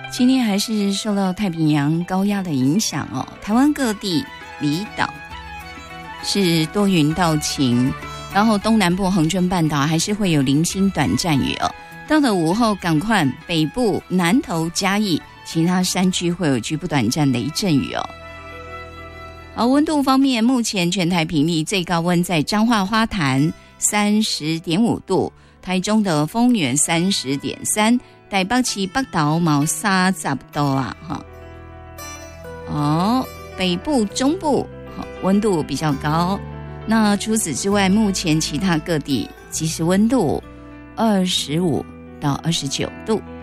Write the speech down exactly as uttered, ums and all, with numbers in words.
今天还是受到太平洋高压的影响哦，台湾各地离岛是多云到晴，然后东南部恒春半岛还是会有零星短暂雨哦。到了午后，赶快北部南投嘉义其他山区会有局部短暂雷阵雨哦。而温度方面，目前全台平地最高温在彰化花坛三十点五度，台中的丰原三十点三，台北市北投毛三十度啊哈。哦，北部、中部温度比较高。那除此之外，目前其他各地即时温度二十五到二十九度。